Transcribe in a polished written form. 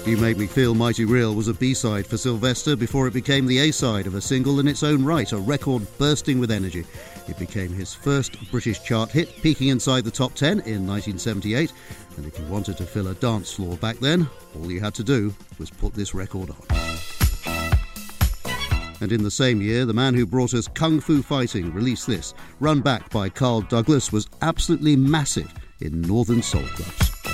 You Make Me Feel Mighty Real was a B-side for Sylvester before it became the A-side of a single in its own right, a record bursting with energy. It became his first British chart hit, peaking inside the top 10 in 1978. And if you wanted to fill a dance floor back then, all you had to do was put this record on. And in the same year, the man who brought us Kung Fu Fighting released this. Run Back by Carl Douglas was absolutely massive in northern soul clubs.